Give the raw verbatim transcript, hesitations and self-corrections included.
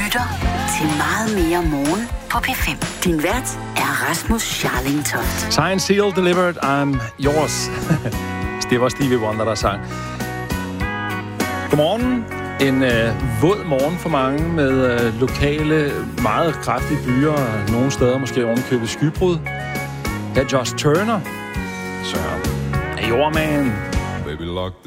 lytter til Meget mere morgen på P fem. Din vært er Rasmus Scharling Toft. Signed, sealed, delivered, I'm yours. Det var Stevie Wonder, der sang. Godmorgen. En øh, våd morgen for mange med øh, lokale, meget kraftige byer, og nogle steder måske ovenkøbet skybrud. Her er Josh Turner. Så er jordmand. Baby, lock